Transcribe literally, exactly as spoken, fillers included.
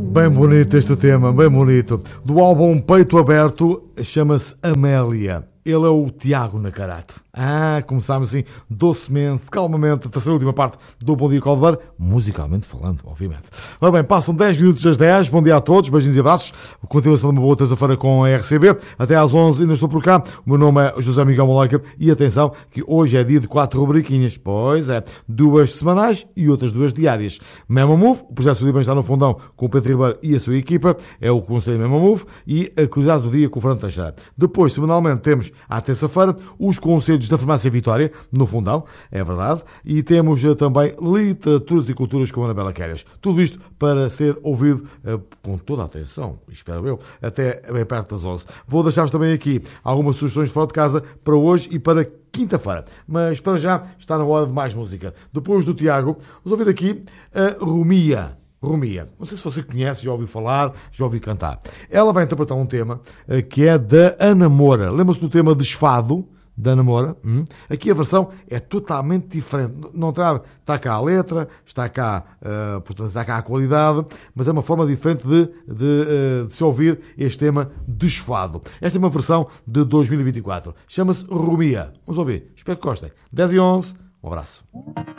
Bem bonito este tema, bem bonito. Do álbum Peito Aberto, chama-se Amélia. Ele é o Tiago Nacarato. Ah, começámos assim, docemente, calmamente, a terceira e última parte do Bom Dia Caldebar, musicalmente falando, obviamente. Ora bem, passam dez minutos das dez, bom dia a todos, beijinhos e abraços. Continuação de uma boa terça-feira com a R C B. Até às onze ainda estou por cá. O meu nome é José Miguel Moleca e atenção que hoje é dia de quatro rubriquinhas. Pois é, duas semanais e outras duas diárias. Memo Move, o projeto de bem-estar no fundão com o Pedro Ribeiro e a sua equipa, é o Conselho Memo Move, e a curiosidade do dia com o Fernando Teixeira. Depois, semanalmente, temos à terça-feira os conselhos da Farmácia Vitória, no fundão, é verdade, e temos uh, também literaturas e culturas com a Anabela Queiras. Tudo isto para ser ouvido uh, com toda a atenção, espero eu, até bem perto das onze. Vou deixar-vos também aqui algumas sugestões fora de casa para hoje e para quinta-feira, mas para já está na hora de mais música. Depois do Tiago, vamos ouvir aqui a Romia. Romia. Não sei se você conhece, já ouviu falar, já ouviu cantar. Ela vai interpretar um tema uh, que é da Ana Moura. Lembra-se do tema Desfado, da Ana Moura? Hum? Aqui a versão é totalmente diferente. Não está, está cá a letra, está cá, uh, portanto, está cá a qualidade, mas é uma forma diferente de, de, uh, de se ouvir este tema Desfado. Esta é uma versão de dois mil e vinte e quatro. Chama-se Romia. Vamos ouvir. Espero que gostem. dez e onze. Um abraço.